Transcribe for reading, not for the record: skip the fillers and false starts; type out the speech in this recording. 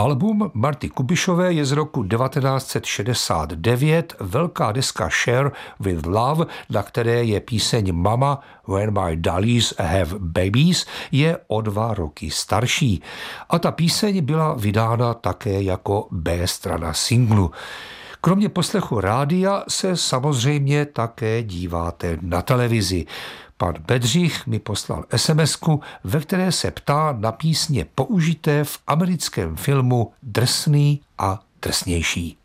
Album Marty Kubišové je z roku 1969, velká deska Share with Love, na které je píseň Mama When My Dollies Have Babies, je o 2 roky starší. A ta píseň byla vydána také jako B-strana singlu. Kromě poslechu rádia se samozřejmě také díváte na televizi. Pan Bedřich mi poslal SMS-ku, ve které se ptá na písně použité v americkém filmu Drsný a drsnější.